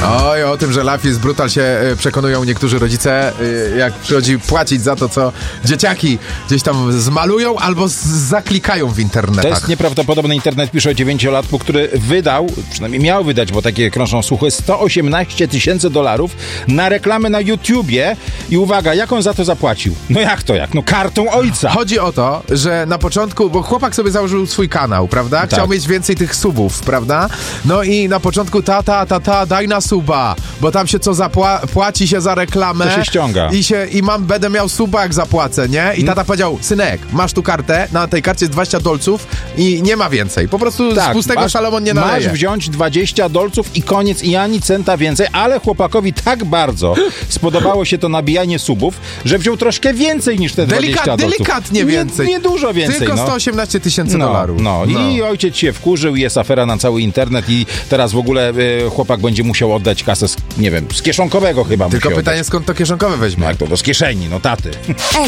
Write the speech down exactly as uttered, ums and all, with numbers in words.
Oj, o tym, że Life is Brutal się y, przekonują niektórzy rodzice, y, jak przychodzi płacić za to, co dzieciaki gdzieś tam zmalują albo z- zaklikają w internetach. To jest nieprawdopodobny. Internet pisze o dziewięciolatku, który wydał, przynajmniej miał wydać, bo takie krążą słuchy, sto osiemnaście tysięcy dolarów na reklamę na YouTubie i uwaga, jak on za to zapłacił? No jak to jak? No kartą ojca. Chodzi o to, że na początku, bo chłopak sobie założył swój kanał, prawda? Chciał Tak. mieć więcej tych subów, prawda? No i na początku tata, tata, daj na suba, bo tam się co zapła- płaci się za reklamę. To się ściąga. I, się, I mam, będę miał suba, jak zapłacę, nie? I tata powiedział, synek, masz tu kartę, na tej karcie jest dwadzieścia dolców i nie ma więcej. Po prostu z pustego masz, Salomon nie masz naleje. wziąć dwadzieścia dolców i koniec, i ani centa więcej, ale chłopakowi tak bardzo spodobało się to nabijanie subów, że wziął troszkę więcej niż te dwadzieścia Delikat, dolców. delikatnie więcej. Nie, nie dużo więcej. Tylko no. sto osiemnaście tysięcy No, dolarów. no. I ojciec się wkurzył, jest afera na cały internet i teraz w ogóle y, chłopak będzie musiał oddać kasę, z, nie wiem, z kieszonkowego chyba Tylko musi pytanie, oddać. skąd to kieszonkowe weźmie? No jak to, do z kieszeni, no taty.